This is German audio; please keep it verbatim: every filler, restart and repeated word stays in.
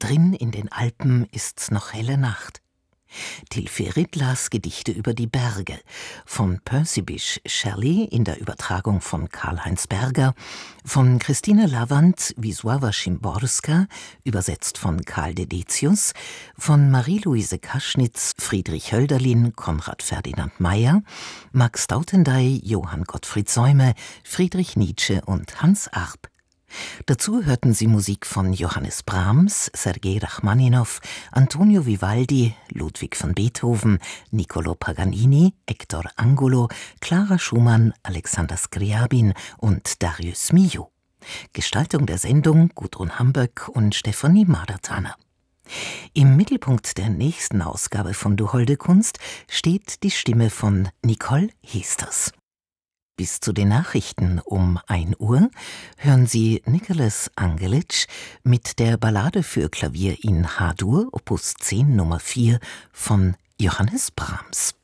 Drin in den Alpen ist's noch helle Nacht. Till Ferrit las Gedichte über die Berge, von Percy Bysshe Shelley in der Übertragung von Karl-Heinz Berger, von Christine Lavand Wisława Szymborska, übersetzt von Karl Dedetius, von Marie-Louise Kaschnitz, Friedrich Hölderlin, Konrad Ferdinand Meyer, Max Dautendey, Johann Gottfried Säume, Friedrich Nietzsche und Hans Arp. Dazu hörten Sie Musik von Johannes Brahms, Sergei Rachmaninow, Antonio Vivaldi, Ludwig van Beethoven, Niccolò Paganini, Hector Angulo, Clara Schumann, Alexander Scriabin und Darius Milhaud. Gestaltung der Sendung Gudrun Hamböck und Stefanie Madertaner. Im Mittelpunkt der nächsten Ausgabe von Du holde Kunst steht die Stimme von Nicole Heesters. Bis zu den Nachrichten um ein Uhr hören Sie Nicholas Angelic mit der Ballade für Klavier in H-Dur, Opus zehn Nummer vier von Johannes Brahms.